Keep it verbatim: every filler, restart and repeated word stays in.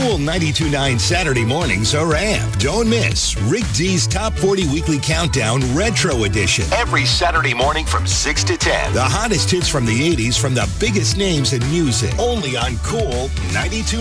Cool ninety-two point nine Saturday mornings are amped. Don't miss Rick D's Top forty Weekly Countdown Retro Edition. Every Saturday morning from six to ten. The hottest hits from the eighties from the biggest names in music. Only on Cool ninety-two point nine.